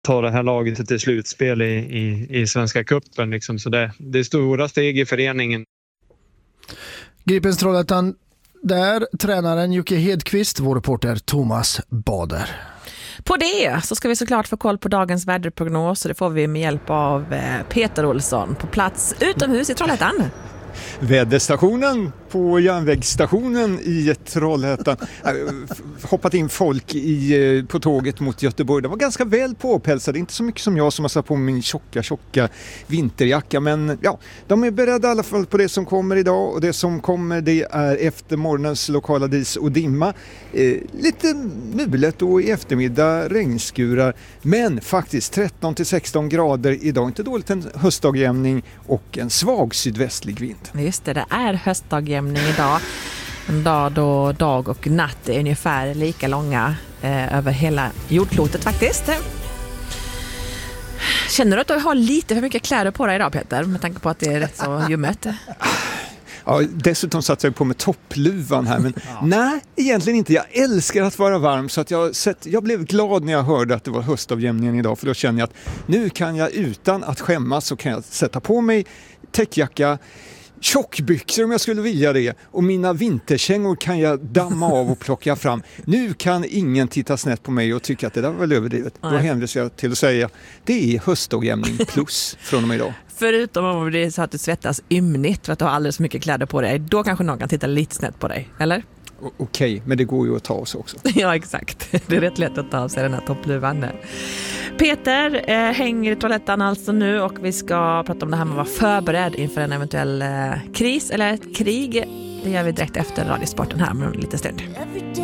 ta det här laget till slutspel i Svenska cupen. Liksom. Så det är stora steg i föreningen. Gripens Trollhättan, där tränaren Jocke Hedqvist, vår reporter Thomas Bader. På det så ska vi såklart få koll på dagens väderprognos, och det får vi med hjälp av Peter Olsson på plats utomhus i Trollhättan. Väderstationen på järnvägsstationen i Trollhättan. Hoppat in folk på tåget mot Göteborg. Det var ganska väl påpälsade. Inte så mycket som jag som har satt på min tjocka vinterjacka. Men ja, de är beredda i alla fall på det som kommer idag. Och det som kommer, det är efter morgonens lokala dis och dimma. Lite mulet och i eftermiddag regnskurar. Men faktiskt 13-16 grader idag. Inte dåligt, en höstdagjämning och en svag sydvästlig vind. Just det är höstdagjämning idag. En dag då dag och natt är ungefär lika långa över hela jordklotet faktiskt. Känner du att du har lite för mycket kläder på dig idag, Peter? Med tanke på att det är rätt så ljummet. Ja, dessutom satt jag på med toppluvan här, men nej, egentligen inte. Jag älskar att vara varm, så att jag blev glad när jag hörde att det var höstavjämningen idag, för då känner jag att nu kan jag utan att skämmas så kan jag sätta på mig täckjacka, tjockbyxor om jag skulle vilja det, och mina vinterkängor kan jag damma av och plocka fram. Nu kan ingen titta snett på mig och tycka att det där var väl överdrivet. Då hänvisar jag till att säga det är höstdagjämning plus från och med idag. Förutom om det är så att du svettas ymnigt för att du har alldeles mycket kläder på dig, då kanske någon kan titta lite snett på dig, eller? Okej, men det går ju att ta oss också. Ja, exakt. Det är rätt lätt att ta av sig den här toppluvan. Peter hänger i Trollhättan alltså nu, och vi ska prata om det här med att vara förberedd inför en eventuell kris eller ett krig. Det gör vi direkt efter Radiosporten här med en liten stund.